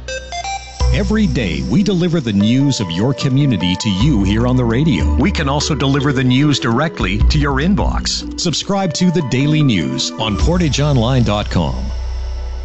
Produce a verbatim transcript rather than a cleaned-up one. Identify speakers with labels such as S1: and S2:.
S1: Every day, we deliver the news of your community to you here on the radio. We can also deliver the news directly to your inbox. Subscribe to the Daily News on portage online dot com.